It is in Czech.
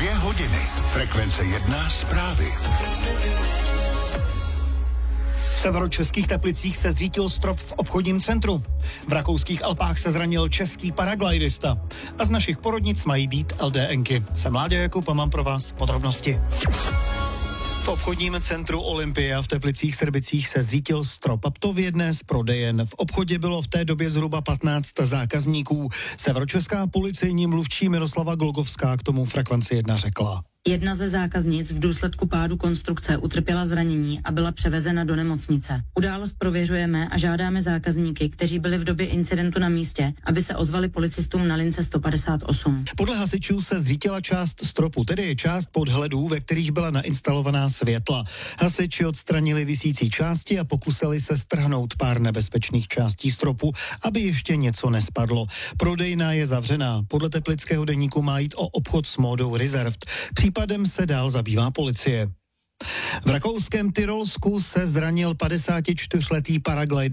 2 hodiny. Frekvence 1 zprávy. V severočeských Teplicích se zřítil strop v obchodním centru. V rakouských Alpách se zranil český paraglidista. A z našich porodnic mají být LDNky. Jsem Láďa Jakub a mám pro vás podrobnosti. V obchodním centru Olympia v Teplicích-Srbicích se zřítil strop, a to v jedné z prodejen. V obchodě bylo v té době zhruba 15 zákazníků. Severočeská policejní mluvčí Miroslava Glogovská k tomu Frekvenci 1 řekla. Jedna ze zákaznic v důsledku pádu konstrukce utrpěla zranění a byla převezena do nemocnice. Událost prověřujeme a žádáme zákazníky, kteří byli v době incidentu na místě, aby se ozvali policistům na lince 158. Podle hasičů se zřítila část stropu, tedy část podhledů, ve kterých byla nainstalovaná světla. Hasiči odstranili visící části a pokusili se strhnout pár nebezpečných částí stropu, aby ještě něco nespadlo. Prodejna je zavřená. Podle teplického deníku má jít o obchod s módou Reserved. Případem se dál zabývá policie. V rakouském Tyrolsku se zranil 54letý paraglidista.